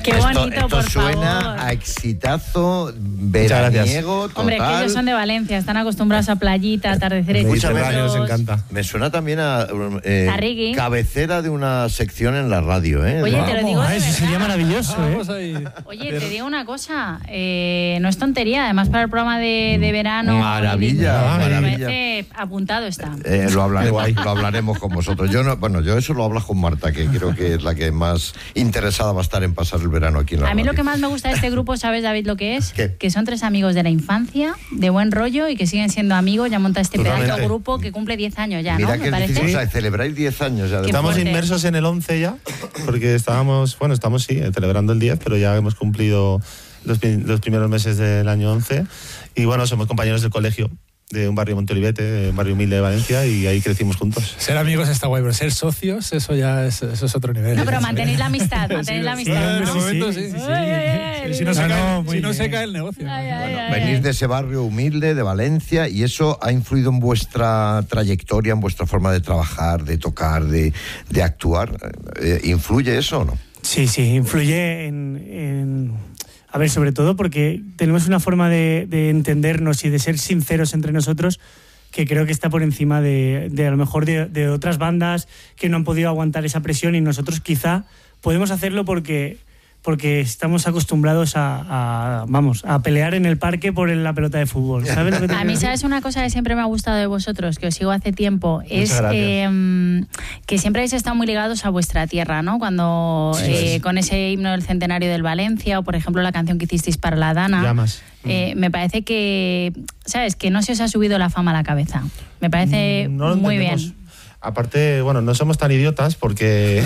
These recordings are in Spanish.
Qué bonito, esto por suena favor. a exitazo veraniego total. Hombre, que ellos son de Valencia, están acostumbrados a playita, atardeceres. Nos encanta. Me suena también a reggae. cabecera de una sección en la radio, ¿eh? Oye, te lo digo de eso verdad. sería maravilloso, Vamos ahí. Oye, te digo una cosa, no es tontería, además para el programa de verano. Maravilla, me maravilla. parece apuntado está. Lo hablaremos con vosotros. Yo eso lo hablas con Marta, que creo que es la que más interesada va a estar en pasar el verano aquí en la A mí radio. lo que más me gusta de este grupo, ¿sabes, David, lo que es? ¿Qué? Que son 3 amigos de la infancia, de buen rollo y que siguen siendo amigos. Ya monta este Totalmente. pedazo grupo que cumple 10 años ya, Mira ¿no? que Me es difícil, parece. o sea, celebráis 10 años ya. Qué Estamos fuerte. inmersos en el 11 ya, porque estamos celebrando el 10, pero ya hemos cumplido los primeros meses del año 11. Y bueno, somos compañeros del colegio, de un barrio Monteolivete, un barrio humilde de Valencia, y ahí crecimos juntos. Ser amigos está guay, pero ser socios, eso ya eso es otro nivel. No, pero mantenéis la amistad, Sí, mantenéis la sí, amistad, de ¿no? momento sí. Ay, ay, ay. Si no, se cae, muy si no se bien. cae el negocio. Ay, ay, ay, Venís ay. de ese barrio humilde de Valencia y eso ha influido en vuestra trayectoria, en vuestra forma de trabajar, de tocar, de actuar. ¿Influye eso o no? Sí, influye a ver, sobre todo porque tenemos una forma de entendernos y de ser sinceros entre nosotros que creo que está por encima de a lo mejor de otras bandas que no han podido aguantar esa presión, y nosotros quizá podemos hacerlo porque estamos acostumbrados a pelear en el parque por la pelota de fútbol. ¿Sabes lo que te A quiero mí, decir? ¿sabes una cosa que siempre me ha gustado de vosotros, que os sigo hace tiempo? Es que siempre habéis estado muy ligados a vuestra tierra, ¿no? Cuando con ese himno del centenario del Valencia, o por ejemplo la canción que hicisteis para la Dana. Llamas. Me parece que, ¿sabes? Que no se os ha subido la fama a la cabeza. Me parece No lo muy entendemos. bien. Aparte, bueno, no somos tan idiotas porque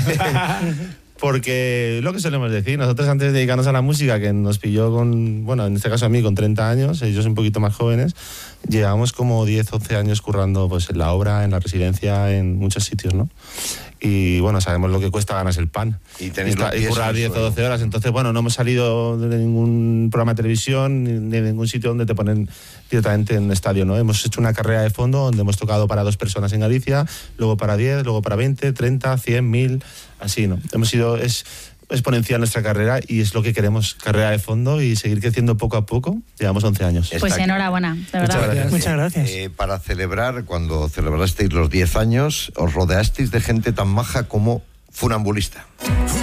lo que solemos decir, nosotros antes de dedicarnos a la música, que nos pilló en este caso a mí con 30 años, ellos un poquito más jóvenes, llevamos como 10, 11 años currando pues en la obra, en la residencia, en muchos sitios, ¿no? Y bueno, sabemos lo que cuesta ganarse el pan. Y tenéis los pies currar en el 10 o suelo. 12 horas. Entonces, bueno, no hemos salido de ningún programa de televisión ni de ningún sitio donde te ponen directamente en un estadio, ¿no? Hemos hecho una carrera de fondo donde hemos tocado para 2 personas en Galicia, luego para 10, luego para 20, 30, 100, 1000, así, ¿no? Hemos sido... Es exponencial nuestra carrera y es lo que queremos, carrera de fondo y seguir creciendo poco a poco. Llevamos 11 años. Pues Está enhorabuena, de verdad. Muchas gracias. Para celebrar, cuando celebrasteis los 10 años, os rodeasteis de gente tan maja como Funambulista.